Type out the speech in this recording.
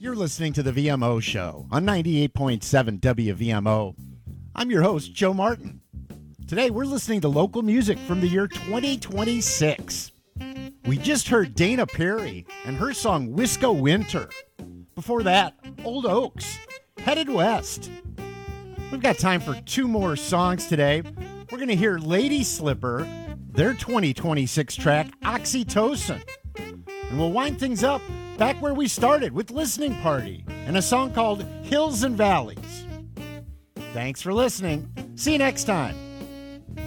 You're listening to the VMO Show on 98.7 WVMO. I'm your host, Joe Martin. Today, we're listening to local music from the year 2026. We just heard Dana Perry and her song Wisco Winter. Before that, Old Oaks, Headed West. We've got time for two more songs today. We're going to hear Lady Slipper, their 2026 track, Oxytocin. And we'll wind things up back where we started with Listening Party and a song called Hills and Valleys. Thanks for listening. See you next time.